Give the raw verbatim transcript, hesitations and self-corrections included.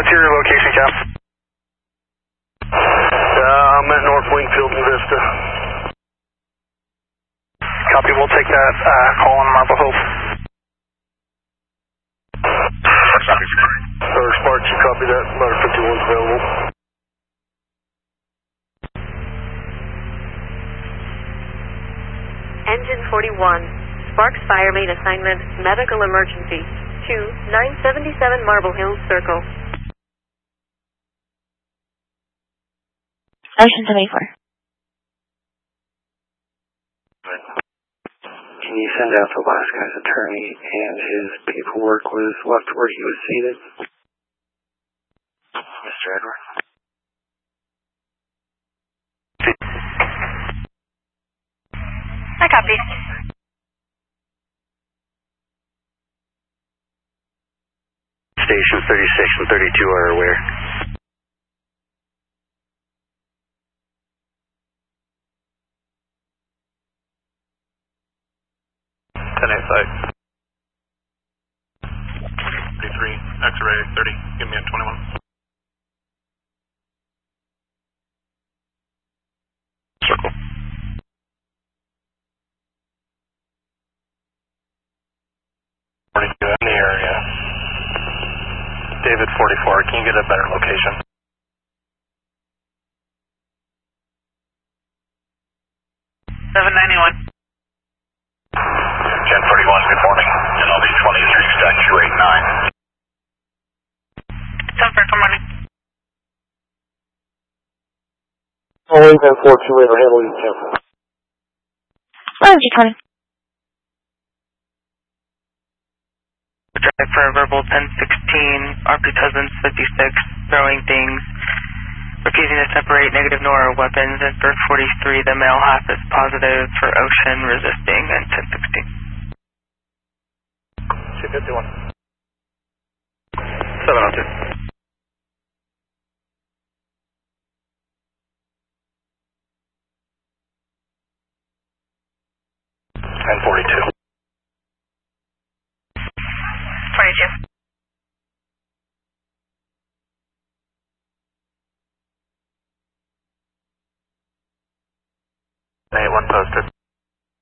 What's your location, Cap? Uh, I'm at North Wingfield and Vista. Copy, we'll take that uh, call on Marble Hope. Or Sparks, you copy that. Ladder fifty-one's available. Engine forty-one, Sparks Fire Main Assignment, Medical Emergency, two nine seventy-seven Marble Hills Circle. Ocean seventy-four. Can you send out the last guy's attorney and his paperwork was left where he was seated? Mister Edward? I copy. Stations thirty-six and thirty-two are aware. ten eight site. thirty-three, X-ray, thirty, give me a twenty-one. Circle. forty-two in the area. David forty-four, can you get a better location? seven ninety-one. ten forty-one, good morning. N L D twenty-three, stack two eighty-nine. Comfort, good morning. Oh, ten four two eight, or handle you cancel. one G twenty. Drive for verbal ten sixteen, R P Cousins fifty-six, throwing things, refusing to separate negative Nora weapons, and for forty-three, the male half is positive for ocean, resisting, and ten sixteen. two fifty-one. seven oh two. ten forty-two. forty-two. eight one posted.